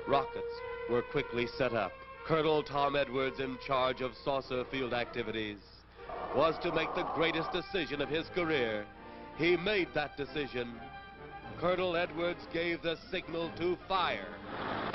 Rockets were quickly set up. Colonel Tom Edwards, in charge of saucer field activities, was to make the greatest decision of his career. He made that decision. Colonel Edwards gave the signal to fire.